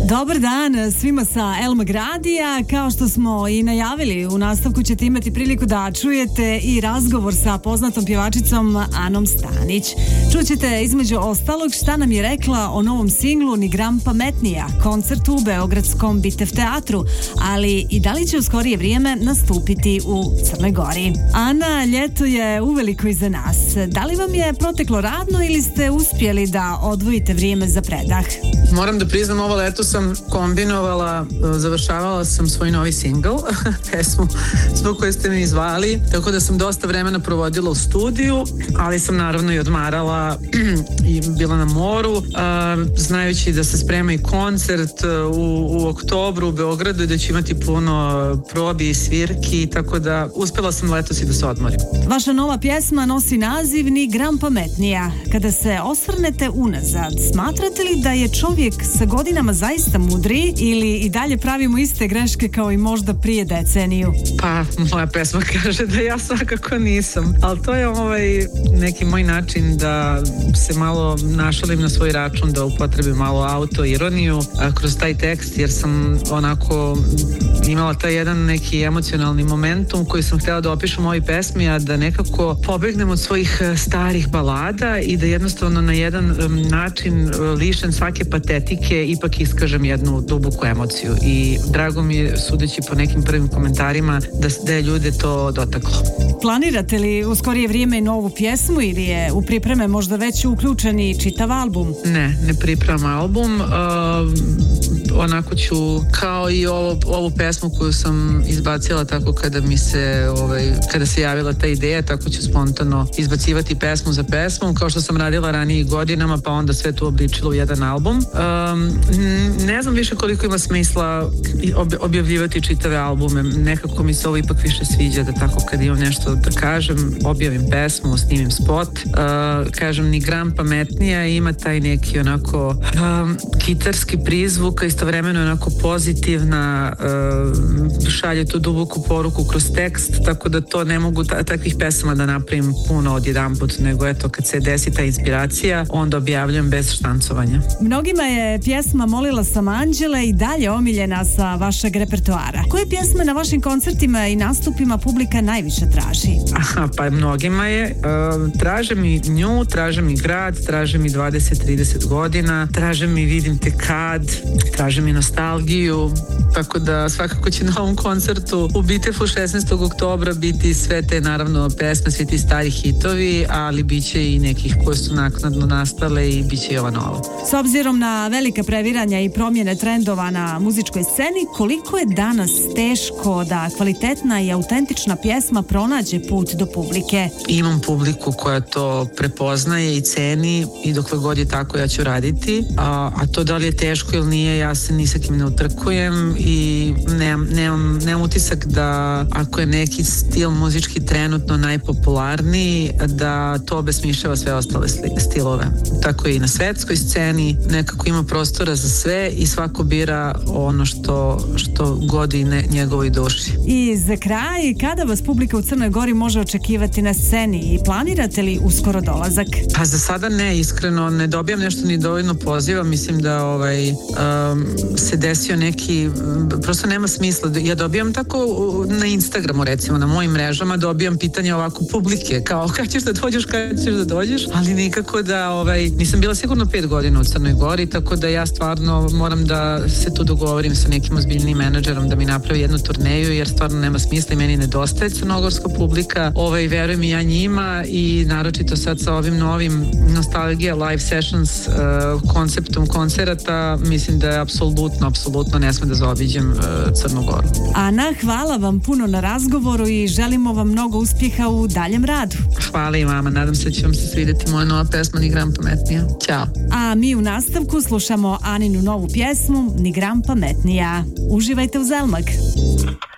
Dobar dan svima sa Elmag Radija. Kao što smo i najavili, u nastavku ćete imati priliku da čujete i razgovor sa poznatom pjevačicom Anom Stanić. Čućete između ostalog šta nam je rekla o novom singlu Ni gram pametnija, koncertu u Beogradskom Bitev teatru, ali i da li će u skorije vrijeme nastupiti u Crnoj Gori. Ana, ljeto je uveliko iza nas. Da li vam je proteklo radno ili ste uspjeli da odvojite vrijeme za predah? Moram da priznam, ovo leto sam kombinovala, završavala sam svoj novi singl, pesmu zbog koje ste mi zvali, tako da sam dosta vremena provodila u studiju, ali sam naravno i odmarala i bila na moru, znajući da se sprema i koncert u oktobru u Beogradu i da ću imati puno probi i svirki, tako da uspjela sam letos i da se odmorim. Vaša nova pjesma nosi naziv Ni gram pametnija. Kada se osvrnete unazad, smatrate li da je čovjek sa godinama zaista mudri ili i dalje pravimo iste greške kao i možda prije deceniju? Pa, moja pesma kaže da ja svakako nisam, ali to je neki moj način da se malo našalim na svoj račun, da upotrebim malo autoironiju kroz taj tekst, jer sam onako imala taj jedan neki emocionalni momentum koji sam htjela da opišem u ovoj pesmi, a da nekako pobegnem od svojih starih balada i da jednostavno na jedan način lišen svake patetike ipak iskažem jednu duboku emociju i drago mi je, sudeći po nekim prvim komentarima, da je ljude to dotaklo. Planirate li u skorije vrijeme novu pjesmu ili je u pripreme možda već uključeni čitav album? Ne pripremam album, onako ću kao i ovu pesmu koju sam izbacila tako kada se javila ta ideja, tako ću spontano izbacivati pesmu za pesmom, kao što sam radila ranije godinama, pa onda sve to obličilo u jedan album. Ne znam više koliko ima smisla objavljivati čitave albume, nekako mi se ovo ipak više sviđa, da tako kad imam nešto da kažem, objavim pesmu, snimim spot, kažem Ni gram pametnija, ima taj neki onako kitarski prizvuk, a istovremeno onako pozitivna, šalje tu duboku poruku kroz tekst, tako da to ne mogu takvih pesama da napravim puno odjedanput, nego eto kad se desi ta inspiracija, onda objavljam bez štancovanja. Mnogima je pjesma Molila sam anđele i dalje omiljena sa vašeg repertoara. Koje pjesme na vašim koncertima i nastupima publika najviše traži? Pa mnogima je. Traže mi nju, traže mi grad, traže mi 20-30 godina, traže mi Vidim te kad, traže mi nostalgiju, tako da svakako će na ovom koncertu u Bitefu 16. oktobra biti sve te naravno pesme, svi ti stari hitovi, ali bit će i nekih koje su naknadno nastale i bit će i ova nova. S obzirom na velika previranja i promjene trendova na muzičkoj sceni, koliko je danas teško da kvalitetna i autentična pjesma pronađe put do publike? Imam publiku koja to prepoznaje i ceni i dokle god je tako ja ću raditi, a to da li je teško ili nije, ja se ni sa kim ne utrkujem i nemam utisak da ako je neki stil muzički trenutno najpopularniji, da to obesmišljava sve ostale stilove. Tako je i na svetskoj sceni, nekako ima prostora za sve i svako bira ono što godi njegovoj duši. I za kraj, kada vas publika u Crnoj Gori može očekivati na sceni i planirate li uskoro dolazak? Pa za sada ne, iskreno ne dobijam nešto ni dovoljno poziva, mislim da se desio neki, prosto nema smisla, ja dobijam tako na Instagramu recimo, na mojim mrežama dobijam pitanja ovako publike, kao kad ćeš da dođeš, ali nikako da nisam bila sigurno 5 godina u Crnoj Gori, tako da ja stvarno moram da se tu dogovorim sa nekim ozbiljnim menadžerom da mi napravi jednu turneju, jer stvarno nema smisla i meni nedostaje crnogorska publika, verujem i ja njima i naročito sad sa ovim novim Nostalgija live sessions konceptom koncerata, mislim da je apsolutno ne smem da zaobiđem Crnu Goru. Ana, hvala vam puno na razgovoru i želimo vam mnogo uspjeha u daljem radu. Hvala i vama, nadam se da će vam se svidjeti moja nova pesma Ni gram pametnija. Ćao. A mi u nastavku slušamo Aninu novu pjesmu Ni gram pametnija. Uživajte uz Elmag.